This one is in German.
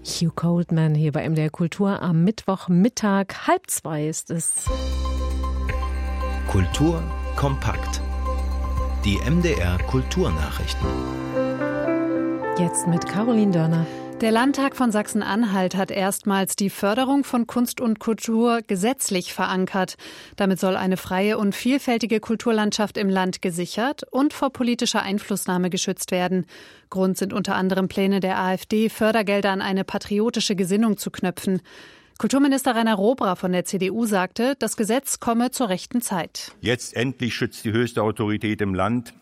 Hugh Coldman hier bei MDR Kultur am Mittwochmittag, 1:30 ist es. Kultur kompakt. Die MDR Kulturnachrichten. Jetzt mit Caroline Dörner. Der Landtag von Sachsen-Anhalt hat erstmals die Förderung von Kunst und Kultur gesetzlich verankert. Damit soll eine freie und vielfältige Kulturlandschaft im Land gesichert und vor politischer Einflussnahme geschützt werden. Grund sind unter anderem Pläne der AfD, Fördergelder an eine patriotische Gesinnung zu knöpfen. Kulturminister Rainer Robra von der CDU sagte, das Gesetz komme zur rechten Zeit. Jetzt endlich schützt die höchste Autorität im Land